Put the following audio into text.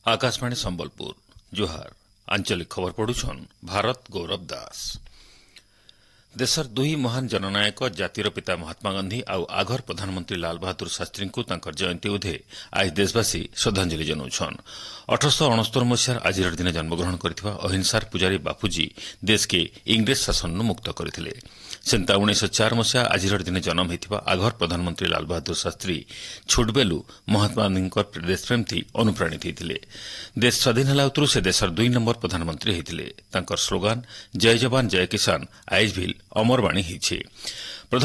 आकाशवाणी संबलपुर जोहार आंचलिक खबर पढ़ुछन भारत गौरव दास। देशर दुई महान जननायक जातिर पिता महात्मा गांधी आउ आघर प्रधानमंत्री लाल बहादुर शास्त्री को जयंती उधे आज देशवासी श्रद्धांजलि जनाउछन। 1869 मसीहार आज दिन जन्मग्रहण करथिबा अहिंसार पुजारी बापूजी देश के इंग्रेज शासन मुक्त करथिले। सेंता 1904 मसीहा आज दिन जन्म होइथिबा आघर प्रधानमंत्री लाल बहादुर शास्त्री छोटबेलू महात्मा गांधी देशप्रेम थी अनुप्राणित होइथिले। देश स्वाधीन होला उतरु से देशर 2 नंबर प्रधानमंत्री होइथिले। तांकर स्लोगान जय जवान जय किसान आज भी अमरवाणी हिछि।